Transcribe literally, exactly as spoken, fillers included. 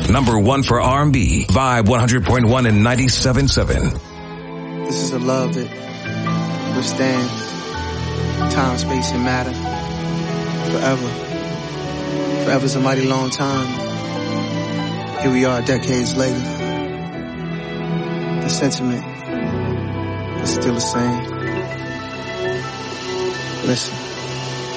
number one for R and B. Vibe one hundred point one and ninety-seven point seven. This is a love that withstands time, space, and matter forever. Forever's a mighty long time. Here we are decades later. The sentiment is still the same. Listen.